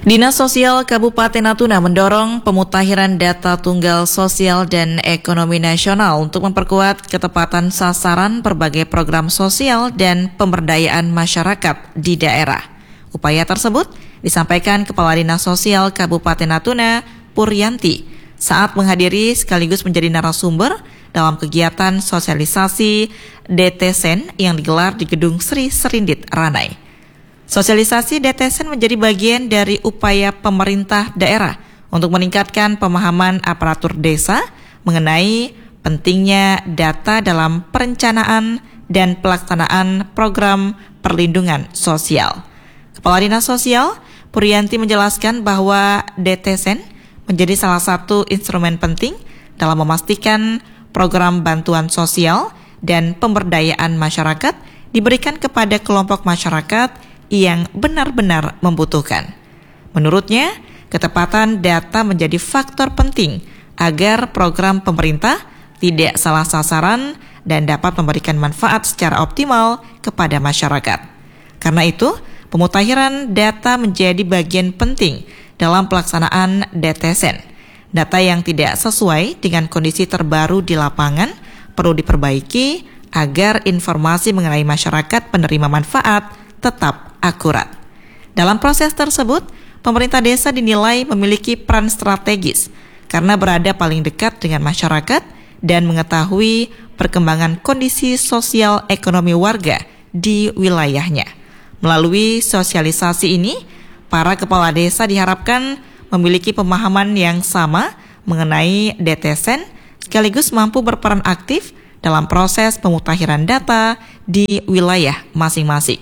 Dinas Sosial Kabupaten Natuna mendorong pemutakhiran data tunggal sosial dan ekonomi nasional untuk memperkuat ketepatan sasaran berbagai program sosial dan pemberdayaan masyarakat di daerah. Upaya tersebut disampaikan Kepala Dinas Sosial Kabupaten Natuna, Puryanti, saat menghadiri sekaligus menjadi narasumber dalam kegiatan sosialisasi DTSen yang digelar di Gedung Sri Serindit, Ranai. Sosialisasi DTSen menjadi bagian dari upaya pemerintah daerah untuk meningkatkan pemahaman aparatur desa mengenai pentingnya data dalam perencanaan dan pelaksanaan program perlindungan sosial. Kepala Dinas Sosial, Puryanti, menjelaskan bahwa DTSen menjadi salah satu instrumen penting dalam memastikan program bantuan sosial dan pemberdayaan masyarakat diberikan kepada kelompok masyarakat yang benar-benar membutuhkan. Menurutnya, ketepatan data menjadi faktor penting agar program pemerintah tidak salah sasaran dan dapat memberikan manfaat secara optimal kepada masyarakat. Karena itu, pemutakhiran data menjadi bagian penting dalam pelaksanaan DTSen. Data yang tidak sesuai dengan kondisi terbaru di lapangan perlu diperbaiki agar informasi mengenai masyarakat penerima manfaat tetap akurat. Dalam proses tersebut, pemerintah desa dinilai memiliki peran strategis karena berada paling dekat dengan masyarakat dan mengetahui perkembangan kondisi sosial ekonomi warga di wilayahnya. Melalui sosialisasi ini, para kepala desa diharapkan memiliki pemahaman yang sama mengenai DTSen sekaligus mampu berperan aktif dalam proses pemutakhiran data di wilayah masing-masing.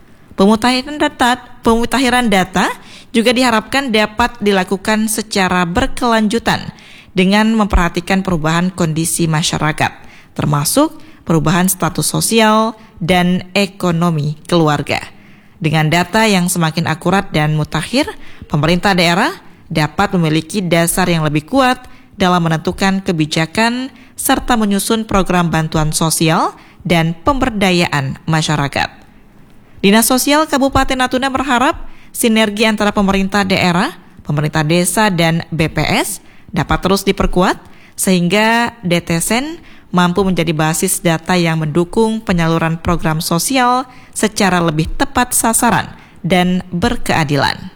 Pemutahiran data juga diharapkan dapat dilakukan secara berkelanjutan dengan memperhatikan perubahan kondisi masyarakat, termasuk perubahan status sosial dan ekonomi keluarga. Dengan data yang semakin akurat dan mutakhir, pemerintah daerah dapat memiliki dasar yang lebih kuat dalam menentukan kebijakan serta menyusun program bantuan sosial dan pemberdayaan masyarakat. Dinas Sosial Kabupaten Natuna berharap sinergi antara pemerintah daerah, pemerintah desa, dan BPS dapat terus diperkuat sehingga DTSen mampu menjadi basis data yang mendukung penyaluran program sosial secara lebih tepat sasaran dan berkeadilan.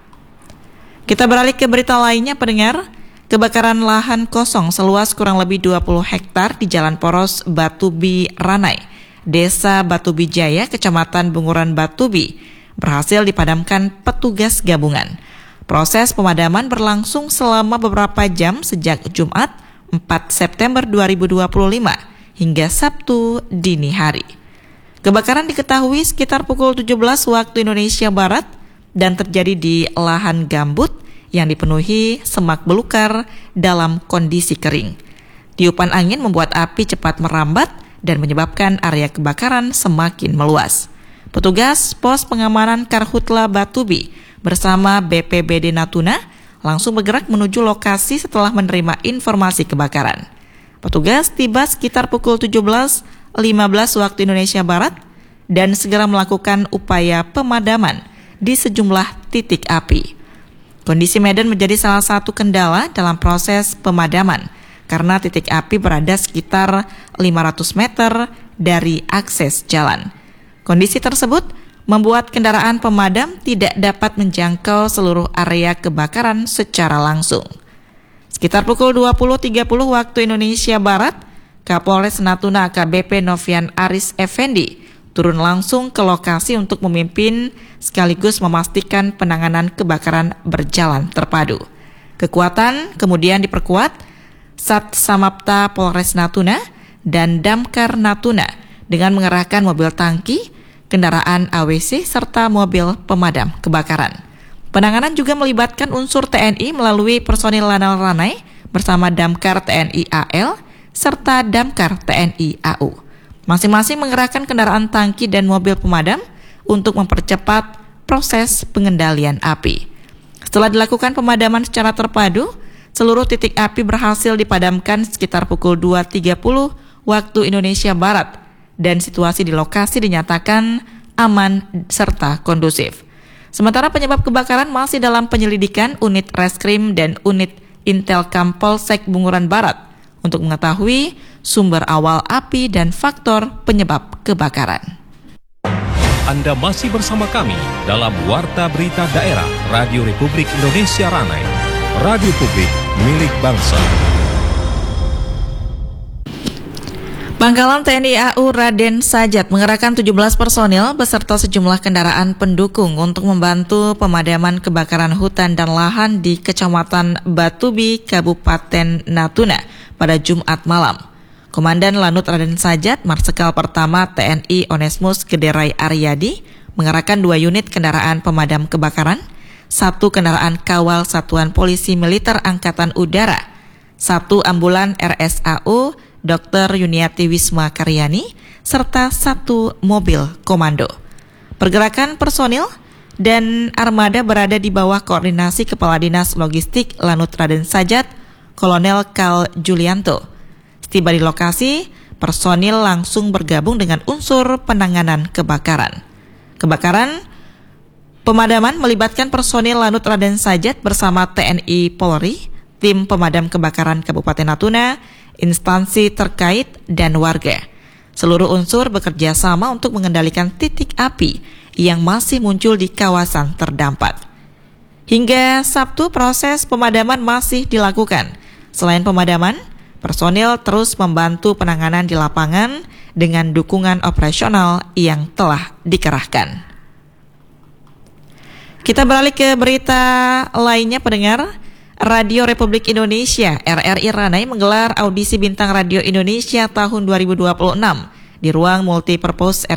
Kita beralih ke berita lainnya, pendengar. Kebakaran lahan kosong seluas kurang lebih 20 hektar di Jalan Poros Batubi, Ranai, Desa Batubi Jaya, Kecamatan Bunguran Batubi, berhasil dipadamkan petugas gabungan. Proses pemadaman berlangsung selama beberapa jam sejak Jumat 4 September 2025 hingga Sabtu dini hari. Kebakaran diketahui sekitar pukul 17 waktu Indonesia Barat dan terjadi di lahan gambut yang dipenuhi semak belukar dalam kondisi kering. Tiupan angin membuat api cepat merambat dan menyebabkan area kebakaran semakin meluas. Petugas Pos Pengamanan Karhutla Batubi bersama BPBD Natuna langsung bergerak menuju lokasi setelah menerima informasi kebakaran. Petugas tiba sekitar pukul 17.15 waktu Indonesia Barat dan segera melakukan upaya pemadaman di sejumlah titik api. Kondisi medan menjadi salah satu kendala dalam proses pemadaman karena titik api berada sekitar 500 meter dari akses jalan. Kondisi tersebut membuat kendaraan pemadam tidak dapat menjangkau seluruh area kebakaran secara langsung. Sekitar pukul 20.30 waktu Indonesia Barat, Kapolres Natuna AKBP Novian Aris Effendi turun langsung ke lokasi untuk memimpin sekaligus memastikan penanganan kebakaran berjalan terpadu. Kekuatan kemudian diperkuat Sat Samapta Polres Natuna dan Damkar Natuna dengan mengerahkan mobil tangki, kendaraan AWC, serta mobil pemadam kebakaran. Penanganan juga melibatkan unsur TNI melalui personil Lanal Ranai bersama Damkar TNI AL serta Damkar TNI AU. Masing-masing mengerahkan kendaraan tangki dan mobil pemadam untuk mempercepat proses pengendalian api. Setelah dilakukan pemadaman secara terpadu, seluruh titik api berhasil dipadamkan sekitar pukul 2.30 waktu Indonesia Barat dan situasi di lokasi dinyatakan aman serta kondusif. Sementara penyebab kebakaran masih dalam penyelidikan unit Reskrim dan unit Intelkam Polsek Bunguran Barat untuk mengetahui sumber awal api dan faktor penyebab kebakaran. Anda masih bersama kami dalam Warta Berita Daerah Radio Republik Indonesia Ranai, radio publik milik bangsa. Pangkalan TNI AU Raden Sajat mengerahkan 17 personil beserta sejumlah kendaraan pendukung untuk membantu pemadaman kebakaran hutan dan lahan di Kecamatan Batubi, Kabupaten Natuna pada Jumat malam. Komandan Lanut Raden Sajat, Marsikal Pertama TNI Onesmus Gederai Aryadi, mengerahkan 2 unit kendaraan pemadam kebakaran, 1 kendaraan kawal Satuan Polisi Militer Angkatan Udara, 1 ambulan RSAU Dr. Yuniati Wisma Karyani, serta 1 mobil komando. Pergerakan personil dan armada berada di bawah koordinasi Kepala Dinas Logistik Lanut Raden Sajat, Kolonel Kal Julianto. Setiba di lokasi, personil langsung bergabung dengan unsur penanganan kebakaran. Pemadaman melibatkan personil Lanut Raden Sajat bersama TNI Polri, tim pemadam kebakaran Kabupaten Natuna, instansi terkait, dan warga. Seluruh unsur bekerja sama untuk mengendalikan titik api yang masih muncul di kawasan terdampak. Hingga Sabtu, proses pemadaman masih dilakukan. Selain pemadaman, personil terus membantu penanganan di lapangan dengan dukungan operasional yang telah dikerahkan. Kita beralih ke berita lainnya, pendengar. Radio Republik Indonesia RRI Ranai menggelar audisi Bintang Radio Indonesia tahun 2026 di ruang multipurpose